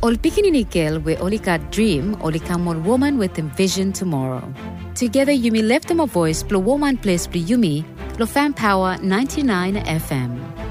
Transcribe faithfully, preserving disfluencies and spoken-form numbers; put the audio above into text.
Ol pikininikil we olika dream olika more woman with envision tomorrow. Together Yumi left them a voice, blow woman place, blow Yumi, blow fan power ninety-nine F M.